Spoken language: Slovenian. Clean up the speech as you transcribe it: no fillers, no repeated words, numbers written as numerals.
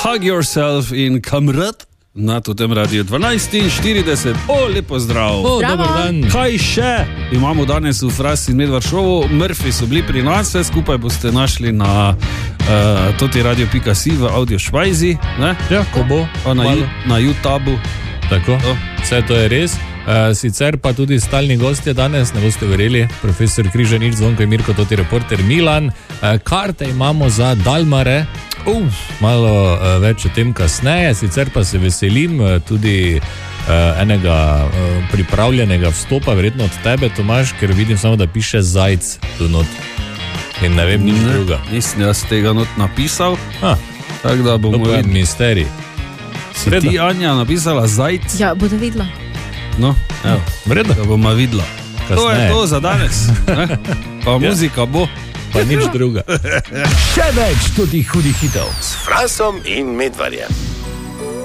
Hug Yourself in Kamrat na tem radiju 12:40. Lepo zdrav. Dober dan. Kaj še imamo danes v Frasi in Medvard šovu? Murphy so bili pri nas, vse skupaj boste našli na totiradio.si v audio švajzi. Ja, ko bo. Na YouTubeu. Tako, vse to je res. Sicer pa tudi stalni gostje danes, ne boste verjeli, profesor Križanič, Zvonko in Mirko, toti reporter Milan. Karte imamo za Dalmare, malo več o tem kasneje, sicer pa se veselim tudi enega pripravljenega vstopa, verjetno od tebe, Tomaž, ker vidim samo, da piše Zajc tu not. In ne vem nič druga. Nisem jaz tega not napisal, tako da bomo videli. Misterij. Si ti, Anja, napisala Zajc? Ja, bodo videla. No, evo, vredno. Da bomo videla. To je to za danes. Pa muzika bo. Pa nič druga. Še več tudi hudih hitov s Frasom in Medvarjem.